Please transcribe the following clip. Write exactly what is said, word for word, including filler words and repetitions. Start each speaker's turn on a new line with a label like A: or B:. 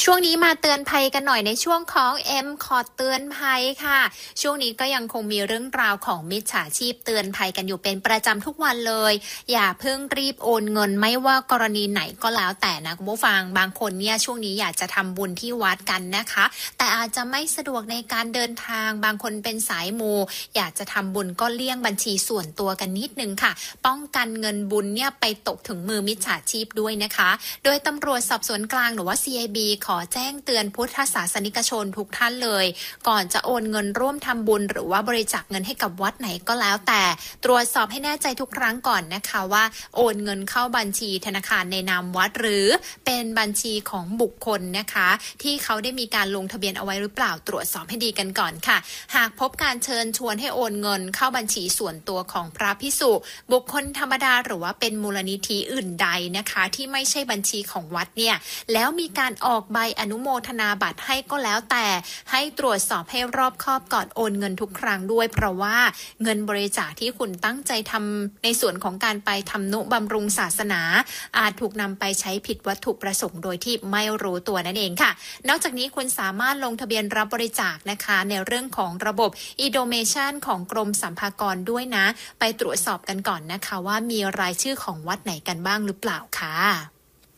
A: ช่วงนี้มาเตือนภัยกันหน่อยในช่วงของ เอ็ม ขอเตือนภัยค่ะช่วงนี้ก็ยังคงมีเรื่องราวของมิจฉาชีพเตือนภัยกันอยู่เป็นประจำทุกวันเลยอย่าเพิ่งรีบโอนเงินไม่ว่ากรณีไหนก็แล้วแต่นะคุณผู้ฟังบางคนเนี่ยช่วงนี้อยากจะทำบุญที่วัดกันนะคะแต่อาจจะไม่สะดวกในการเดินทางบางคนเป็นสายมูอยากจะทำบุญก็เลี่ยงบัญชีส่วนตัวกันนิดนึงค่ะป้องกันเงินบุญเนี่ยไปตกถึงมือมิจฉาชีพด้วยนะคะโดยตำรวจสอบสวนกลางหรือว่า ซี ไอ บี ขอแจ้งเตือนพุทธศาสนิกชนทุกท่านเลยก่อนจะโอนเงินร่วมทำบุญหรือว่าบริจาคเงินให้กับวัดไหนก็แล้วแต่ตรวจสอบให้แน่ใจทุกครั้งก่อนนะคะว่าโอนเงินเข้าบัญชีธนาคารในนามวัดหรือเป็นบัญชีของบุคคลนะคะที่เขาได้มีการลงทะเบียนเอาไว้หรือเปล่าตรวจสอบให้ดีกันก่อนค่ะหากพบการเชิญชวนให้โอนเงินเข้าบัญชีส่วนตัวของพระภิกษุบุคคลธรรมดาหรือว่าเป็นมูลนิธิอื่นใดนะคะที่ไม่ใช่บัญชีของวัดเนี่ยแล้วมีการออกใบอนุโมทนาบัตรให้ก็แล้วแต่ให้ตรวจสอบให้รอบคอบก่อนโอนเงินทุกครั้งด้วยเพราะว่าเงินบริจาคที่คุณตั้งใจทำในส่วนของการไปทำนุบำรุงศาสนาอาจถูกนำไปใช้ผิดวัตถุประสงค์โดยที่ไม่รู้ตัวนั่นเองค่ะนอกจากนี้คุณสามารถลงทะเบียนรับบริจาคนะคะในเรื่องของระบบ อี โดเมชัน ของกรมสรรพากรด้วยนะไปตรวจสอบกันก่อนนะคะว่ามีรายชื่อของวัดไหนกันบ้างหรือเปล่าค่ะ